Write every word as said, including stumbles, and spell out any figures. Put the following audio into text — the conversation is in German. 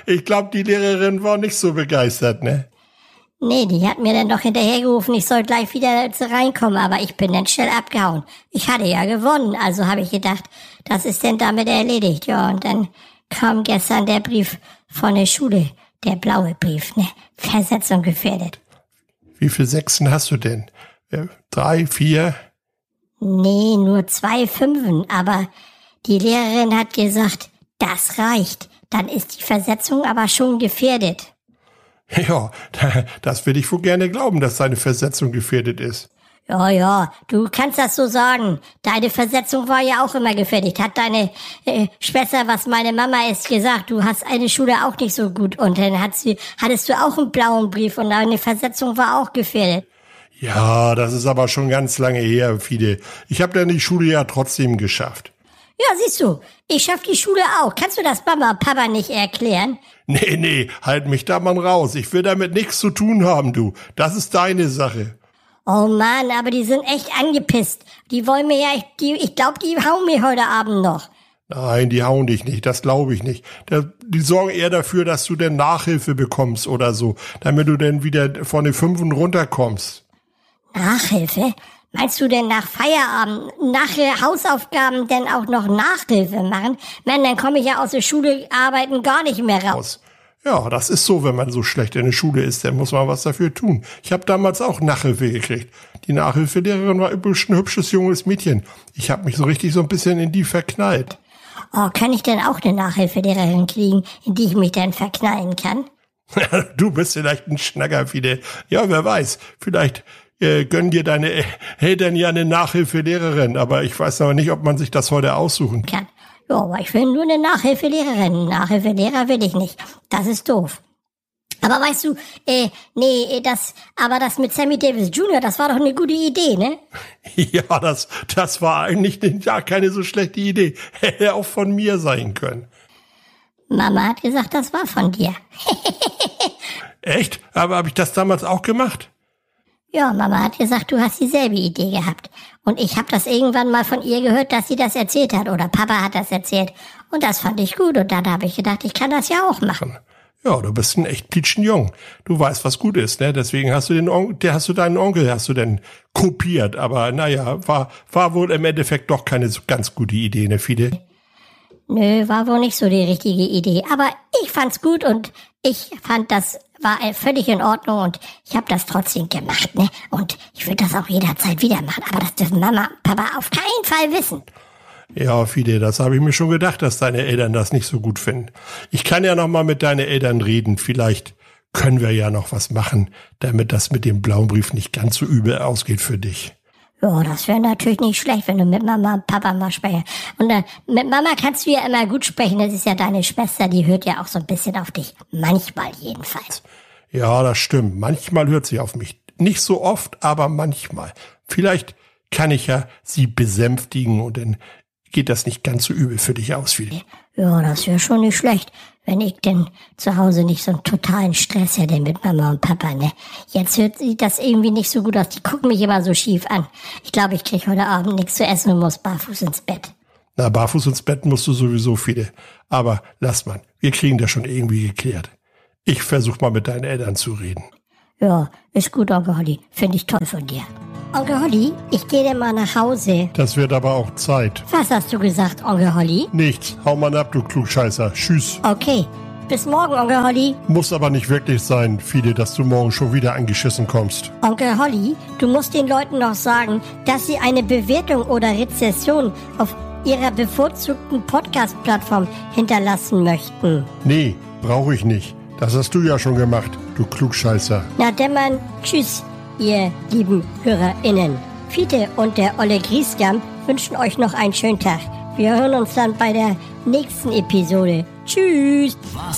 ich glaube, die Lehrerin war nicht so begeistert, ne? Nee, die hat mir dann doch hinterhergerufen, ich soll gleich wieder reinkommen, aber ich bin dann schnell abgehauen. Ich hatte ja gewonnen, also habe ich gedacht, das ist denn damit erledigt. Ja, und dann kam gestern der Brief von der Schule, der blaue Brief, ne? Versetzung gefährdet. Wie viele Sechsen hast du denn? Drei, vier? Nee, nur zwei Fünfen, aber die Lehrerin hat gesagt, das reicht. Dann ist die Versetzung aber schon gefährdet. Ja, das will ich wohl gerne glauben, dass deine Versetzung gefährdet ist. Ja, ja, du kannst das so sagen. Deine Versetzung war ja auch immer gefährdet. Hat deine äh, Schwester, was meine Mama ist, gesagt, du hast eine Schule auch nicht so gut. Und dann hat sie, hattest du auch einen blauen Brief und deine Versetzung war auch gefährdet. Ja, das ist aber schon ganz lange her, Fide. Ich habe dann die Schule ja trotzdem geschafft. Ja, siehst du, ich schaff die Schule auch. Kannst du das Mama und Papa nicht erklären? Nee, nee, halt mich da mal raus. Ich will damit nichts zu tun haben, du. Das ist deine Sache. Oh Mann, aber die sind echt angepisst. Die wollen mir ja, die, ich glaube, die hauen mir heute Abend noch. Nein, die hauen dich nicht, das glaube ich nicht. Die sorgen eher dafür, dass du denn Nachhilfe bekommst oder so, damit du dann wieder von den Fünfen runterkommst. Nachhilfe? Meinst du denn nach Feierabend, nach Hausaufgaben denn auch noch Nachhilfe machen? Mann, dann komme ich ja aus der Schule arbeiten gar nicht mehr raus. Ja, das ist so, wenn man so schlecht in der Schule ist, dann muss man was dafür tun. Ich habe damals auch Nachhilfe gekriegt. Die Nachhilfelehrerin war übrigens ein hübsches junges Mädchen. Ich habe mich so richtig so ein bisschen in die verknallt. Oh, kann ich denn auch eine Nachhilfelehrerin kriegen, in die ich mich dann verknallen kann? Du bist vielleicht ein Schnacker, Fide. Ja, wer weiß, vielleicht äh, gönnen dir deine Eltern ja eine Nachhilfelehrerin, aber ich weiß aber nicht, ob man sich das heute aussuchen kann. Ja, aber ich will nur eine Nachhilfelehrerin. Nachhilfelehrer will ich nicht. Das ist doof. Aber weißt du, äh, nee, das, aber das mit Sammy Davis Junior, das war doch eine gute Idee, ne? Ja, das, das war eigentlich ja keine so schlechte Idee. Hätte auch von mir sein können. Mama hat gesagt, das war von dir. Echt? Aber habe ich das damals auch gemacht? Ja, Mama hat gesagt, du hast dieselbe Idee gehabt. Und ich habe das irgendwann mal von ihr gehört, dass sie das erzählt hat. Oder Papa hat das erzählt. Und das fand ich gut. Und dann habe ich gedacht, ich kann das ja auch machen. Ja, du bist ein echt Pitschenjung. Du weißt, was gut ist, ne? Deswegen hast du den On- der hast du deinen Onkel, hast du denn kopiert. Aber naja, war, war wohl im Endeffekt doch keine so ganz gute Idee, ne, Fide? Nö, war wohl nicht so die richtige Idee. Aber ich fand's gut und ich fand, das war völlig in Ordnung und ich habe das trotzdem gemacht, ne? Und ich würde das auch jederzeit wieder machen. Aber das dürfen Mama und Papa auf keinen Fall wissen. Ja, Fide, das habe ich mir schon gedacht, dass deine Eltern das nicht so gut finden. Ich kann ja noch mal mit deinen Eltern reden. Vielleicht können wir ja noch was machen, damit das mit dem blauen Brief nicht ganz so übel ausgeht für dich. Ja, das wäre natürlich nicht schlecht, wenn du mit Mama und Papa mal sprechen. Und äh, mit Mama kannst du ja immer gut sprechen. Das ist ja deine Schwester, die hört ja auch so ein bisschen auf dich. Manchmal jedenfalls. Ja, das stimmt. Manchmal hört sie auf mich. Nicht so oft, aber manchmal. Vielleicht kann ich ja sie besänftigen und dann geht das nicht ganz so übel für dich aus, Fide. Ja, das wäre schon nicht schlecht, wenn ich denn zu Hause nicht so einen totalen Stress hätte mit Mama und Papa, ne? Jetzt hört sieht das irgendwie nicht so gut aus. Die gucken mich immer so schief an. Ich glaube, ich kriege heute Abend nichts zu essen und muss barfuß ins Bett. Na, barfuß ins Bett musst du sowieso, Fide. Aber lass mal, wir kriegen das schon irgendwie geklärt. Ich versuche mal mit deinen Eltern zu reden. Ja, ist gut, Onkel Holly. Finde ich toll von dir. Onkel Holly, ich gehe denn mal nach Hause. Das wird aber auch Zeit. Was hast du gesagt, Onkel Holly? Nichts. Hau mal ab, du Klugscheißer. Tschüss. Okay. Bis morgen, Onkel Holly. Muss aber nicht wirklich sein, Fide, dass du morgen schon wieder angeschissen kommst. Onkel Holly, du musst den Leuten noch sagen, dass sie eine Bewertung oder Rezession auf ihrer bevorzugten Podcast-Plattform hinterlassen möchten. Nee, brauche ich nicht. Das hast du ja schon gemacht, du Klugscheißer. Na dämmern, tschüss, ihr lieben HörerInnen. Fiete und der Olle Griesgam wünschen euch noch einen schönen Tag. Wir hören uns dann bei der nächsten Episode. Tschüss. Was